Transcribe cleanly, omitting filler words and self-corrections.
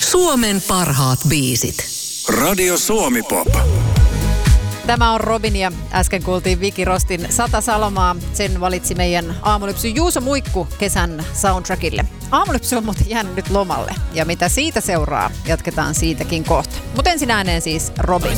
Suomen parhaat biisit. Radio Suomi Pop. Tämä on Robin ja äsken kuultiin Viki Rostin 100 Salomaa. Sen valitsi meidän aamulypsy Juuso Muikku kesän soundtrackille. Aamulypsy on muuten jäänyt nyt lomalle ja mitä siitä seuraa, jatketaan siitäkin kohta. Mutta ensin ääneen siis Robin.